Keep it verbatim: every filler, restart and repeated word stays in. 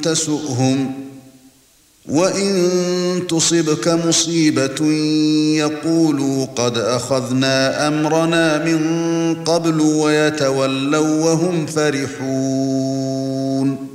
تسؤهم وإن تصبك مصيبة يقولوا قد أخذنا أمرنا من قبل ويتولوا وهم فرحون